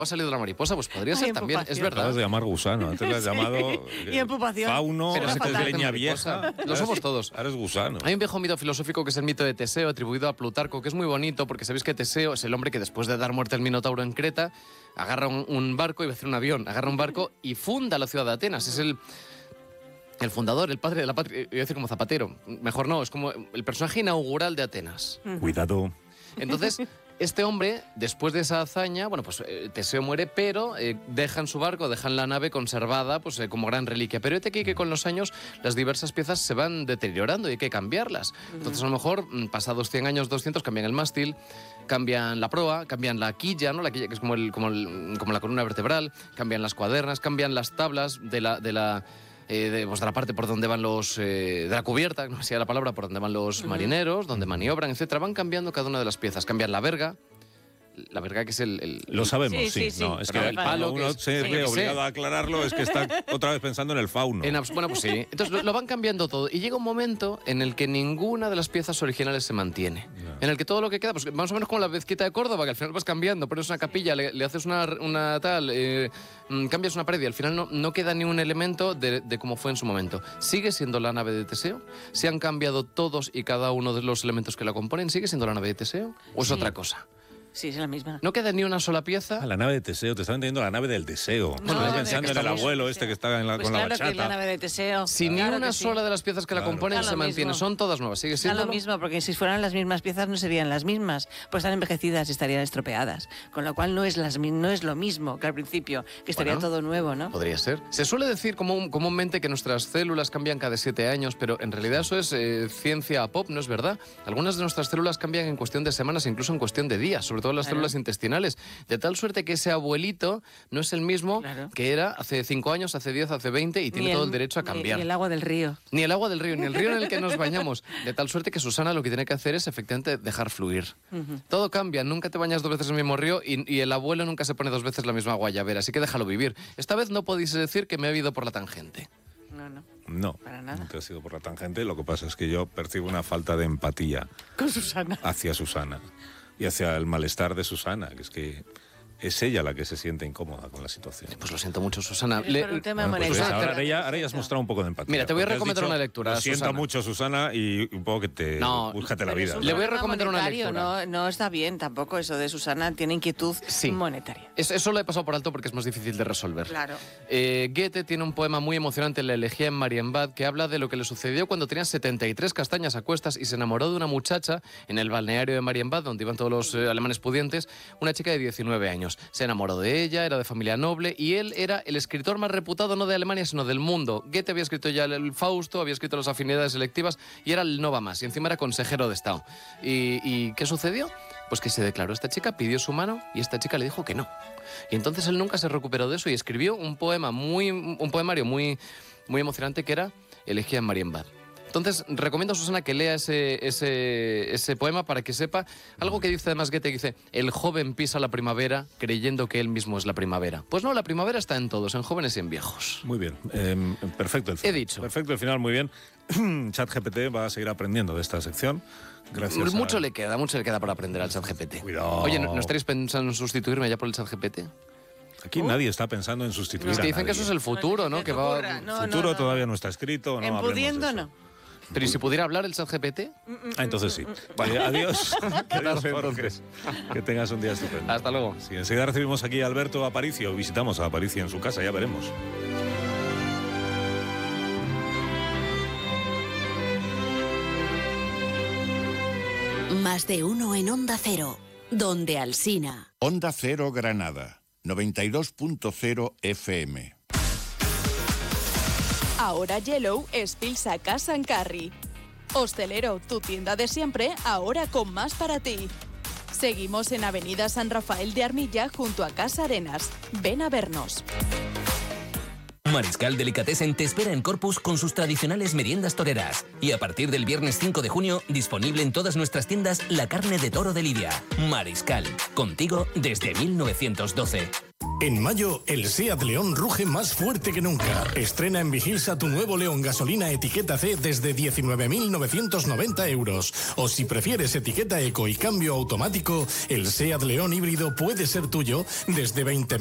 ha salido la mariposa, pues podría ser también, es verdad. Acabas de llamar gusano, antes le has llamado y empupación. fauno, Pero antes fatal. leña vieja. Lo somos todos. Ahora es gusano. Hay un viejo mito filosófico que es el mito de Teseo, atribuido a Plutarco, que es muy bonito, porque sabéis que Teseo es el hombre que después de dar muerte al Minotauro en Creta, agarra un barco, iba a hacer un avión, agarra un barco y funda la ciudad de Atenas. Es el fundador, el padre de la patria, iba a decir como Zapatero, mejor no, es como el personaje inaugural de Atenas. Cuidado. Entonces, este hombre, después de esa hazaña, bueno, pues Teseo muere, pero dejan su barco, dejan la nave conservada pues como gran reliquia. Pero este aquí que con los años las diversas piezas se van deteriorando y hay que cambiarlas. Entonces, a lo mejor, pasados 100 años, 200, cambian el mástil, cambian la proa, cambian la quilla, ¿no? La quilla que es como la columna vertebral, cambian las cuadernas, cambian las tablas de la parte por donde van de la cubierta, no sé la palabra, por donde van los marineros, donde maniobran, etcétera. Van cambiando cada una de las piezas. Cambian la verga que es Lo sabemos, sí. No, es que el palo uno se ve obligado a aclararlo, es que está otra vez pensando en el fauno. Bueno, pues sí. Entonces lo van cambiando todo. Y llega un momento en el que ninguna de las piezas originales se mantiene. No. En el que todo lo que queda, pues más o menos como la mezquita de Córdoba, que al final vas cambiando, pones una capilla, le haces una tal, cambias una pared y al final no queda ni un elemento de cómo fue en su momento. ¿Sigue siendo la nave de Teseo? ¿Se han cambiado todos y cada uno de los elementos que la componen? ¿Sigue siendo la nave de Teseo? ¿O es otra cosa? Sí, es la misma. ¿No queda ni una sola pieza? La nave de Teseo, te estaba entendiendo la nave del deseo. No, estás pensando en el abuelo este que está con la bachata. Claro que es la nave de Teseo. Si ni una sola de las piezas que la componen se mantiene, son todas nuevas. ¿Sigue siendo lo mismo? Porque si fueran las mismas piezas no serían las mismas, pues están envejecidas y estarían estropeadas. Con lo cual no es lo mismo que al principio, que estaría todo nuevo, ¿no? Podría ser. Se suele decir comúnmente que nuestras células cambian cada 7 años, pero en realidad eso es ciencia pop, ¿no es verdad? Algunas de nuestras células cambian en cuestión de semanas, incluso en cuestión de días, sobre todo las células intestinales. De tal suerte que ese abuelito no es el mismo que era hace 5 años, hace 10, hace 20 y tiene todo el derecho a cambiar. Ni el agua del río. Ni el agua del río, ni el río en el que nos bañamos. De tal suerte que Susana lo que tiene que hacer es efectivamente dejar fluir. Todo cambia, nunca te bañas 2 veces en el mismo río y el abuelo nunca se pone 2 veces la misma guayabera, así que déjalo vivir. Esta vez no podéis decir que me he ido por la tangente. No, para nada. No te has ido por la tangente, lo que pasa es que yo percibo una falta de empatía con Susana. Hacia Susana. Y hacia el malestar de Susana, que es que es ella la que se siente incómoda con la situación. Pues lo siento mucho, Susana. Ahora ya has mostrado un poco de empatía. Mira, te voy a recomendar una lectura. Lo siento mucho, Susana, y un poco que búscate la vida. Le voy a recomendar una lectura. No está bien tampoco eso de Susana, tiene inquietud monetaria. Eso lo he pasado por alto porque es más difícil de resolver. Claro. Goethe tiene un poema muy emocionante, la elegía en Marienbad, que habla de lo que le sucedió cuando tenía 73 castañas a cuestas y se enamoró de una muchacha en el balneario de Marienbad, donde iban todos los alemanes pudientes, una chica de 19 años. Se enamoró de ella, era de familia noble y él era el escritor más reputado no de Alemania sino del mundo. Goethe había escrito ya el Fausto, había escrito las afinidades selectivas y era el no va más y encima era consejero de Estado. ¿Y qué sucedió? Pues que se declaró esta chica, pidió su mano y esta chica le dijo que no. Y entonces él nunca se recuperó de eso y escribió un poemario muy emocionante que era Elegía en Marienbad. Entonces, recomiendo a Susana que lea ese poema para que sepa algo que dice además Goethe, dice, el joven pisa la primavera creyendo que él mismo es la primavera. Pues no, la primavera está en todos, en jóvenes y en viejos. Muy bien, perfecto el final. He dicho. Perfecto el final, muy bien. ChatGPT va a seguir aprendiendo de esta sección. Gracias. Mucho le queda por aprender al ChatGPT. Cuidado. Oye, ¿no estaréis pensando en sustituirme ya por el ChatGPT? Aquí nadie está pensando en sustituir a nadie. Dicen que eso es el futuro, ¿no? Que va... El futuro todavía no está escrito. En pudiendo no. Pero ¿y si pudiera hablar el ChatGPT? Entonces sí. Vale, adiós. Que tengas un día estupendo. Hasta luego. Sí, enseguida recibimos aquí a Alberto Aparicio. Visitamos a Aparicio en su casa, ya veremos. Más de uno en Onda Cero, donde Alsina. Onda Cero Granada, 92.0 FM. Ahora Yellow es Pilsa Casa en Carry. Hostelero, tu tienda de siempre, ahora con más para ti. Seguimos en Avenida San Rafael de Armilla, junto a Casa Arenas. Ven a vernos. Mariscal Delicatessen te espera en Corpus con sus tradicionales meriendas toreras. Y a partir del viernes 5 de junio, disponible en todas nuestras tiendas la carne de toro de Lidia. Mariscal, contigo desde 1912. En mayo, el SEAT León ruge más fuerte que nunca. Estrena en Vigilsa tu nuevo León gasolina etiqueta C desde 19.990 euros. O si prefieres etiqueta eco y cambio automático, el SEAT León híbrido puede ser tuyo desde 20.000.